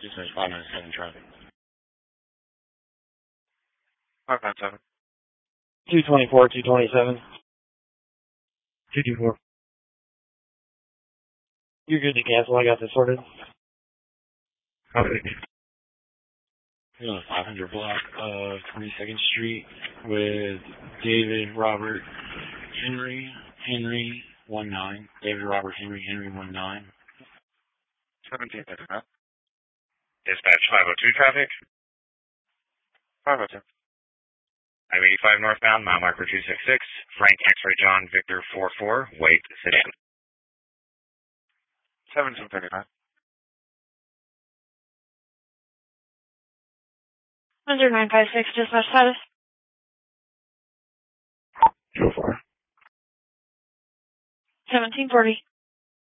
Just missed 597 traffic. 597. 224, 227. 224. You're good to cancel. I got this sorted. Okay. On the 500 block of 22nd Street with David Robert Henry 19. David Robert Henry 19. 1759. Dispatch 502 traffic. 502. I-85 northbound, mile marker 266, Frank X-ray John Victor 44, wait, sedan. 1759. 956, dispatch status. Go far. 1740.